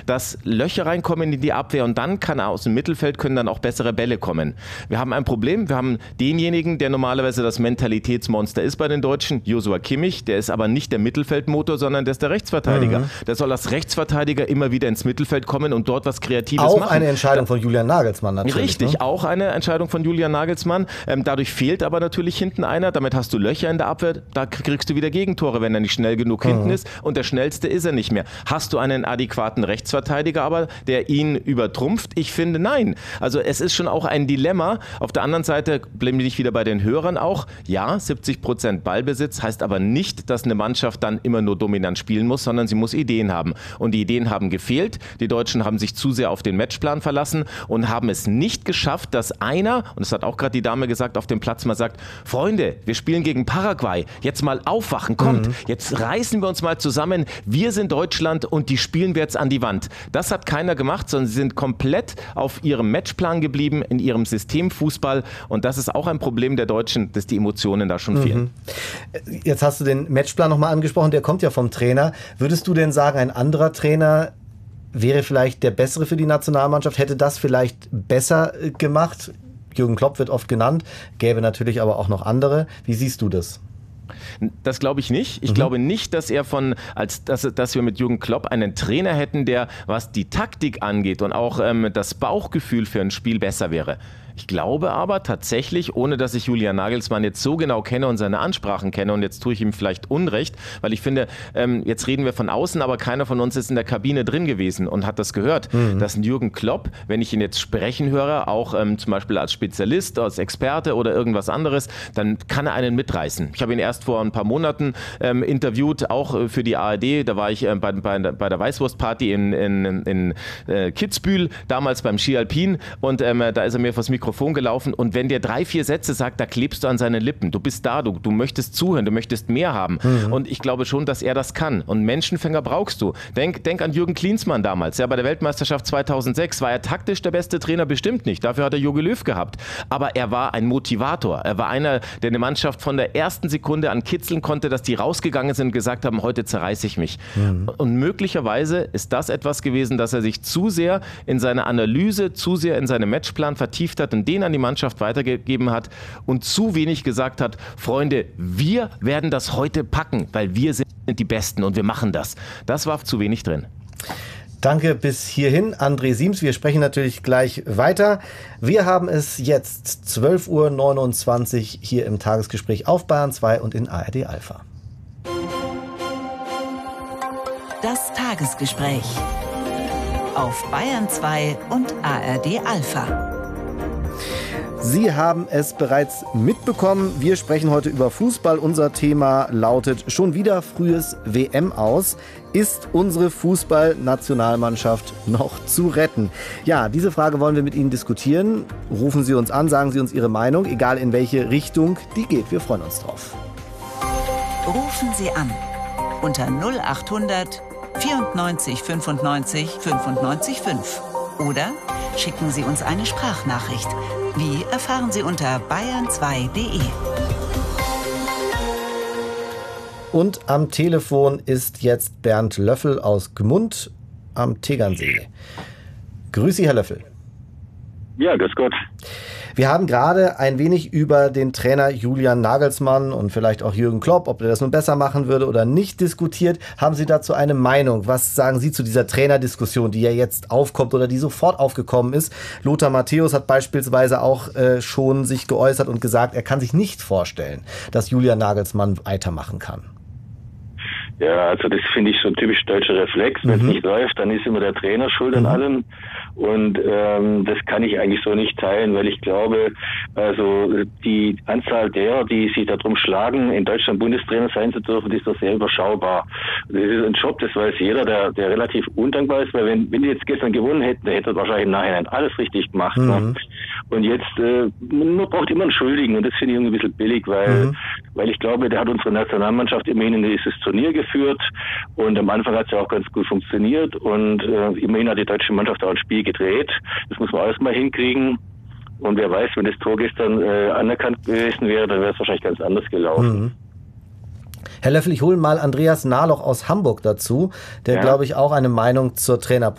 dass Löcher reinkommen in die Abwehr und dann kann aus dem Mittelfeld können dann auch bessere Bälle kommen. Wir haben ein Problem, wir haben denjenigen, der normalerweise das Mentalitätsmonster ist bei den Deutschen, Joshua Kimmich, der ist aber nicht der Mittelfeldmotor, sondern der ist der Rechtsverteidiger. Der soll als Rechtsverteidiger immer wieder ins Mittelfeld kommen und dort was Kreatives machen. Auch eine Entscheidung von Julian Nagelsmann natürlich. Richtig, auch eine Entscheidung von Julian Nagelsmann. Dadurch fehlt aber natürlich hinten einer, damit hast du Löcher in der Abwehr, da kriegst du wieder Gegentore, wenn er nicht schnell genug hinten ist und der schnellste ist er nicht mehr. Hast du einen adäquaten Rechtsverteidiger aber, der ihn übertrumpft? Ich finde, nein. Also es ist schon auch ein Dilemma. Auf der anderen Seite bleiben wir nicht wieder bei den Hörern auch. Ja, 70% Ballbesitz heißt aber nicht, dass eine Mannschaft dann immer nur dominant spielen muss, sondern sie muss Ideen haben. Und die Ideen haben gefehlt. Die Deutschen haben sich zu sehr auf den Matchplan verlassen und haben es nicht geschafft, dass einer, und das hat auch gerade die Dame gesagt, auf dem Platz mal sagt, Freunde, wir spielen gegen Paraguay, jetzt mal aufwachen, kommt, jetzt reißen wir uns mal zusammen, wir sind Deutschland und die spielen wir jetzt an die Wand. Das hat keiner gemacht, sondern sie sind komplett auf ihrem Matchplan geblieben, in ihrem Systemfußball und das ist auch ein Problem der Deutschen, dass die Emotionen da schon fehlen. Jetzt hast du den Matchplan nochmal angesprochen, der kommt ja vom Trainer. Würdest du denn sagen, ein anderer Trainer wäre vielleicht der bessere für die Nationalmannschaft, hätte das vielleicht besser gemacht? Jürgen Klopp wird oft genannt, gäbe natürlich aber auch noch andere. Wie siehst du das? Das glaube ich nicht. Ich glaube nicht, dass dass wir mit Jürgen Klopp einen Trainer hätten, der, was die Taktik angeht und auch das Bauchgefühl für ein Spiel besser wäre. Ich glaube aber tatsächlich, ohne dass ich Julian Nagelsmann jetzt so genau kenne und seine Ansprachen kenne, und jetzt tue ich ihm vielleicht Unrecht, weil ich finde, jetzt reden wir von außen, aber keiner von uns ist in der Kabine drin gewesen und hat das gehört, dass ein Jürgen Klopp, wenn ich ihn jetzt sprechen höre, auch zum Beispiel als Spezialist, als Experte oder irgendwas anderes, dann kann er einen mitreißen. Ich habe ihn erst vor ein paar Monaten interviewt, auch für die ARD, da war ich bei der Weißwurstparty in Kitzbühel, damals beim Ski Alpin und da ist er mir vors Mikrofon gelaufen und wenn der 3, 4 Sätze sagt, da klebst du an seinen Lippen. Du bist da, du möchtest zuhören, du möchtest mehr haben. Und ich glaube schon, dass er das kann. Und Menschenfänger brauchst du. Denk an Jürgen Klinsmann damals. Ja, bei der Weltmeisterschaft 2006 war er taktisch der beste Trainer, bestimmt nicht. Dafür hat er Jogi Löw gehabt. Aber er war ein Motivator. Er war einer, der eine Mannschaft von der ersten Sekunde an kitzeln konnte, dass die rausgegangen sind und gesagt haben, heute zerreiße ich mich. Und möglicherweise ist das etwas gewesen, dass er sich zu sehr in seine Analyse, zu sehr in seinen Matchplan vertieft hat und den an die Mannschaft weitergegeben hat und zu wenig gesagt hat, Freunde, wir werden das heute packen, weil wir sind die Besten und wir machen das. Das war zu wenig drin. Danke bis hierhin, André Siems. Wir sprechen natürlich gleich weiter. Wir haben es jetzt 12:29 Uhr hier im Tagesgespräch auf Bayern 2 und in ARD Alpha. Das Tagesgespräch auf Bayern 2 und ARD Alpha. Sie haben es bereits mitbekommen. Wir sprechen heute über Fußball. Unser Thema lautet schon wieder frühes WM-Aus. Ist unsere Fußballnationalmannschaft noch zu retten? Ja, diese Frage wollen wir mit Ihnen diskutieren. Rufen Sie uns an, sagen Sie uns Ihre Meinung, egal in welche Richtung die geht. Wir freuen uns drauf. Rufen Sie an unter 0800 94 95 95 5 oder schicken Sie uns eine Sprachnachricht. Wie erfahren Sie unter bayern2.de. Und am Telefon ist jetzt Bernd Löffel aus Gmund am Tegernsee. Grüß Sie, Herr Löffel. Ja, grüß Gott. Wir haben gerade ein wenig über den Trainer Julian Nagelsmann und vielleicht auch Jürgen Klopp, ob er das nun besser machen würde oder nicht, diskutiert. Haben Sie dazu eine Meinung? Was sagen Sie zu dieser Trainerdiskussion, die ja jetzt aufkommt oder die sofort aufgekommen ist? Lothar Matthäus hat beispielsweise auch schon sich geäußert und gesagt, er kann sich nicht vorstellen, dass Julian Nagelsmann weitermachen kann. Ja, also das finde ich so ein typisch deutscher Reflex. Wenn es nicht läuft, dann ist immer der Trainer schuld an allem. Und das kann ich eigentlich so nicht teilen, weil ich glaube, also die Anzahl derer, die sich darum schlagen, in Deutschland Bundestrainer sein zu dürfen, ist doch sehr überschaubar. Das ist ein Job, das weiß jeder, der relativ undankbar ist, weil wenn die jetzt gestern gewonnen hätten, der hätte wahrscheinlich im Nachhinein alles richtig gemacht. Ne? Und jetzt, man braucht immer einen Schuldigen und das finde ich irgendwie ein bisschen billig, weil ich glaube, der hat unsere Nationalmannschaft immerhin in dieses Turnier geführt und am Anfang hat es ja auch ganz gut funktioniert und immerhin hat die deutsche Mannschaft auch ein Spiel gedreht. Das muss man alles mal hinkriegen. Und wer weiß, wenn das Tor gestern anerkannt gewesen wäre, dann wäre es wahrscheinlich ganz anders gelaufen. Herr Löffel, ich hole mal Andreas Nahloch aus Hamburg dazu, der, glaube ich, auch eine Meinung zur